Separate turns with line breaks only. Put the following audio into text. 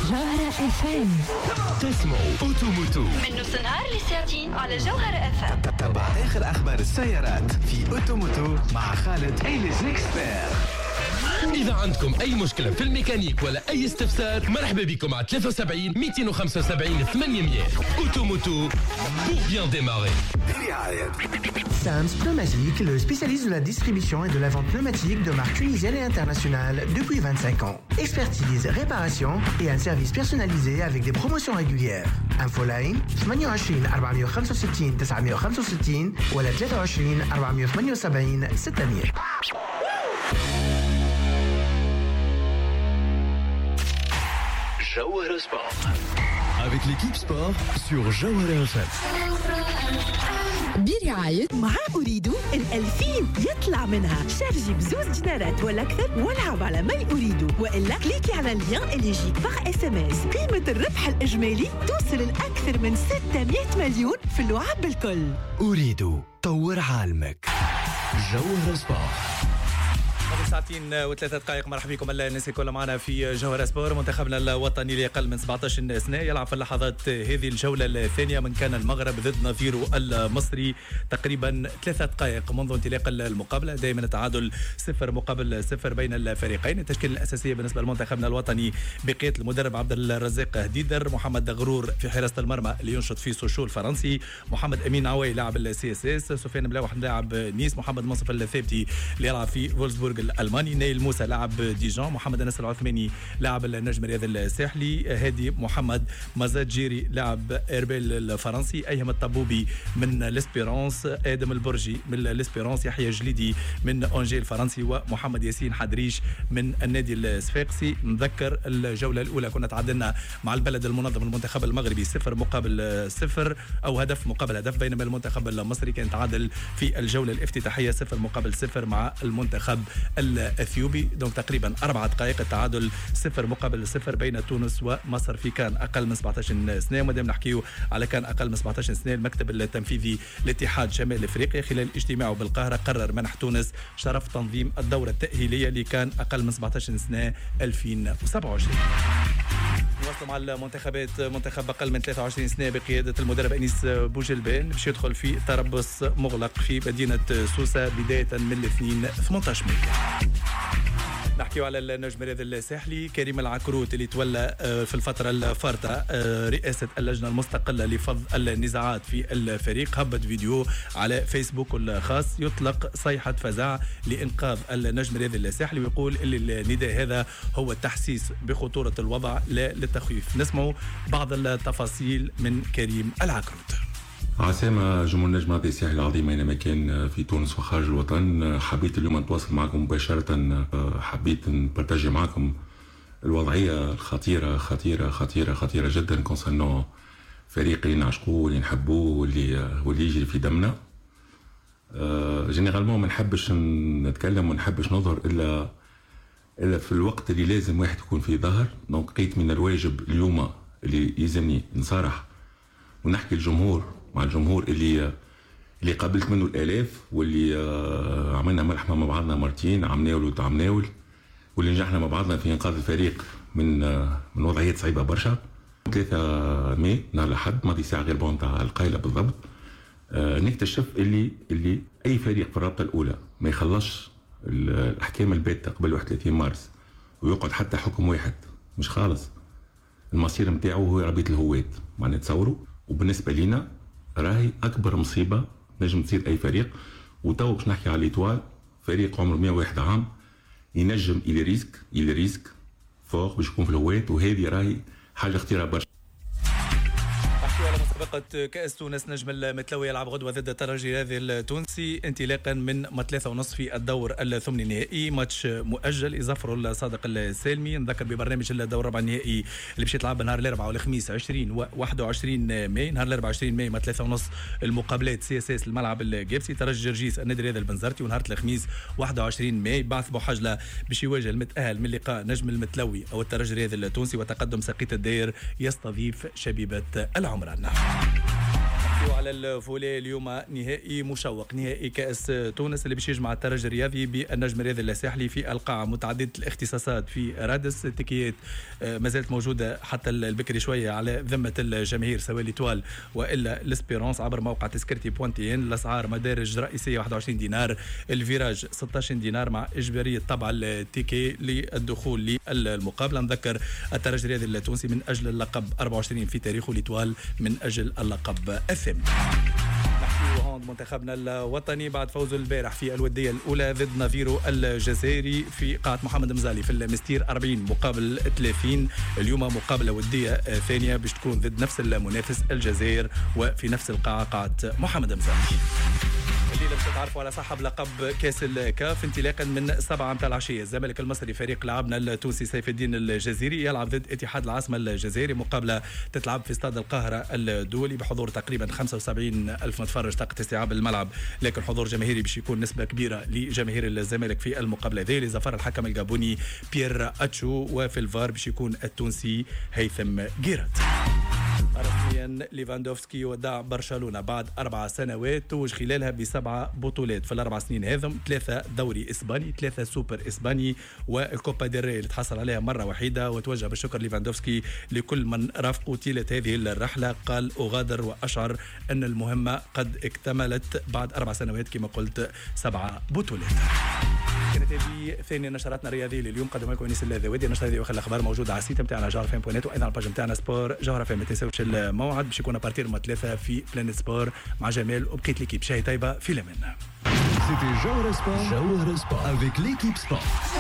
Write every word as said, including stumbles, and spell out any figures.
جوهرة اف ام.
تسمعوا أوتوموتو
من نص نهار للساعتين على جوهرة اف ام.
تبع آخر أخبار السيارات في أوتوموتو مع خالد إيليز إكسبير. إذا عندكم أي مشكلة في الميكانيك ولا أي استفسار مرحبا بكم على ثلاثة وسبعين مئتين وخمسة وسبعين ثمانمئة. Automoto pour bien démarrer.
Sams Pneumatique, le spécialiste de la distribution et de la vente pneumatique de marques tunisiennes et internationales depuis vingt-cinq ans. Expertise, réparation et un service personnalisé avec des promotions régulières. Infoline ثمانية وعشرين أربعمئة وخمسة وستين تسعمئة وخمسة وستين ولا ثلاثة وعشرين أربعمئة وثمانية وسبعين ستمئة.
Jawara Sport. Avec l'équipe sport sur Jawara اف ام.
برعاية مع أريد الألفين يطلع منها شارجي بزوز دينارات ولا أكثر والعب على ما أريد وإلا كليكي على اللين اللي يجيك باغ اس ام اس. قيمة الربح الإجمالي توصل لأكثر من ستمئة مليون في اللعب بالكل.
أريد طور عالمك. جوهرة سبورت.
ساعتين وثلاثة دقائق. مرحبا بكم الناس الكل معنا في جوهرة سبور. منتخبنا الوطني لأقل من سبعة عشر سنة يلعب في اللحظات هذه الجولة الثانية من كان المغرب ضد نظيره المصري تقريبا ثلاثة دقائق منذ انطلاق المقابلة. دائما التعادل صفر مقابل صفر بين الفريقين. التشكيلة الأساسية بالنسبة لمنتخبنا الوطني بقيادة المدرب عبد الرزاق هديدر، محمد دغرور في حراسة المرمى اللي ينشط في سوشو الفرنسي، محمد أمين عوي لاعب السي اس اس، سفيان ملاوح لاعب نيس، محمد منصف الثابتي اللي يلعب في فولسبورغ الألماني، نايل موسى لاعب ديجون، محمد أنس العثماني لاعب النجم الرياضي الساحلي، هادي محمد مزاد جيري لاعب إربيل الفرنسي، أيهم الطبوبي من الاسبيرانس، آدم البرجي من الاسبيرانس، يحيى جليدي من أونجي الفرنسي، ومحمد ياسين حدريش من النادي الصفاقسي. نذكر الجولة الأولى كنا تعادلنا مع البلد المنظم المنتخب المغربي صفر مقابل صفر أو هدف مقابل هدف، بينما المنتخب المصري كان تعادل في الجولة الافتتاحية صفر مقابل صفر مع المنتخب الأثيوبي. دونك تقريبا أربع دقائق التعادل صفر مقابل صفر بين تونس ومصر في كان أقل من سبعة عشر سنة. ومادام نحكيو على كان أقل من سبعة عشر سنة، المكتب التنفيذي لاتحاد شمال أفريقيا خلال اجتماعه بالقاهرة قرر منح تونس شرف تنظيم الدورة التأهيلية لكان أقل من سبعة عشر سنة ألفين وسبعة وعشرين. نواصل مع المنتخبات. منتخب أقل من ثلاثة وعشرين سنة بقيادة المدرب أنيس بوجلبان باش يدخل في تربص مغلق في مدينة سوسة بداية من الاثنين ثمانية عشر مايو. نحكيو على النجم الرياضي الساحلي كريم العكروت اللي تولى في الفترة الفارطة رئاسة اللجنة المستقلة لفض النزاعات في الفريق. هبط فيديو على فيسبوك الخاص يطلق صيحة فزع لإنقاذ النجم الرياضي الساحلي، ويقول اللي النداء هذا هو التحسيس بخطورة الوضع لا للتخويف. نسمعوا بعض التفاصيل من كريم العكروت.
عسامة جمهور النجم الرياضي الساحلي العظيم أينما كان في تونس وخارج الوطن، حبيت اليوم نتواصل معكم مباشرة، حبيت نبارتاجي معكم الوضعية الخطيرة خطيرة خطيرة خطيرة جدا كونسرنو فريق اللي نعشقوه واللي نحبوه واللي واللي يجري في دمنا. جينيرالمون ما نحبش نتكلم ونحبش نظهر إلا إلا في الوقت اللي لازم واحد يكون فيه ظهر. دونك لقيت من الواجب اليوم اللي يلزمني نصارح ونحكي الجمهور مع الجمهور اللي اللي قابلت منه الالاف، واللي عملنا ملحمه مع بعضنا مرتين، عم ناول وعم ناول، واللي نجحنا مع بعضنا في انقاذ الفريق من من وضعيات صعيبه برشا. ثلاثة ماي نهار الاحد ماضي ساعه غير بون تاع القايله بالضبط، نكتشف اللي اللي اي فريق في الرابطه الاولى ما يخلصش الاحكام الباتة قبل واحد وثلاثين مارس ويقعد حتى حكم واحد مش خالص، المصير نتاعو هو ربيط الهوات. معناتها تصوروا، وبالنسبه لينا راهي اكبر مصيبه نجم تصير اي فريق. وتو باش نحكي على ليتوال، فريق عمره مئة وواحد عام ينجم الى ريسك الى ريسك فوق باش يكون في الهوات، وهذه راهي حاجه خطيره برشا.
على مسابقة كأس تونس نجم المتلوي يلعب غدوة ضد الترجي الرياضي التونسي انطلاقا من ما ثلاثة ونصف في الدور الثمني النهائي. ماتش مؤجل يظفر الصادق السالمي. نذكر ببرنامج الدور الربع النهائي اللي باش يتلعب نهار الاربعاء والخميس عشرين و واحد وعشرين ماي. نهار الاربعاء عشرين ماي ما ثلاثة ونصف المقابلات سي اس اس الملعب الجابسي، ترجي جرجيس النادي الرياضي البنزرتي. ونهار الخميس واحد وعشرين ماي بعث بوحجلة باش يواجه المتأهل من لقاء نجم المتلوي او الترجي الرياضي التونسي، وتقدم سقيط الداير يستضيف شبيبة العمران. على على الفولي اليوم نهائي مشوق، نهائي كأس تونس اللي باش يجمع الترجي الرياضي بالنجم الرياضي الساحلي في القاعة متعددة الاختصاصات في رادس. التكيات ما زالت موجودة حتى البكري شوية على ذمة الجماهير سواء ليتوال وإلا الاسبيرونس عبر موقع تذكرتي بوانتين. الأسعار مدارج رئيسية واحد وعشرين دينار، الفيراج ستة عشر دينار مع إجبارية طبع التيكي للدخول للمقابلة. نذكر الترجي الرياضي التونسي من أجل اللقب أربعة وعشرين في تاريخه، ليتوال من أجل اللقب الثامن. نحكي هوند منتخبنا الوطني بعد فوزه البارح في الودية الأولى ضد نافيرو الجزائري في قاعة محمد مزالي في المستير أربعين مقابل ثلاثين. اليوم مقابلة ودية ثانية باش تكون ضد نفس المنافس الجزائر وفي نفس القاعة قاعة محمد مزالي. الليلة باش تعرفوا على صاحب لقب كاس الكاف انطلاقا من سبعة متاع العشية. الزمالك المصري فريق لاعبنا التونسي سيف الدين الجزيري يلعب ضد اتحاد العاصمة الجزائري. مقابلة تتلعب في استاد القاهرة الدولي بحضور تقريبا خمسة وسبعين ألف متفرج طاقة استيعاب الملعب، لكن حضور جماهيري باش يكون نسبة كبيرة لجماهير الزمالك في المقابلة ذي لظفر الحكم الجابوني بيير أتشو، وفي الفار باش يكون التونسي هيثم جيرات. رسميا ليفاندوفسكي ودع برشلونة بعد أربع سنوات، توج خلالها بسبعة بطولات في الأربع سنين هذم، ثلاثة دوري إسباني، ثلاثة سوبر إسباني، والكوبا ديل ري اللي تحصل عليها مرة واحدة. وتوجه بالشكر ليفاندوفسكي لكل من رافقوا طيلة هذه الرحلة. قال أغادر وأشعر أن المهمة قد اكتملت بعد أربع سنوات كما قلت سبعة بطولات. كانت هذه ثاني نشراتنا الرياضيه لليوم. قدمها لكم انيس اللاذوادي. النشره هذه واخر الاخبار موجوده على السيت نتاعنا جوهر فام بوينت، وايضا على الباج نتاعنا سبور جوهر فام. ما تنساوش الموعد باش يكون بارتير ما ثلاثه في بلانيت سبور مع جمال وبقيه ليكيب. شاي طيبه في الامان.
C'était Jawhara Sport. Jawhara Sport avec l'équipe sport.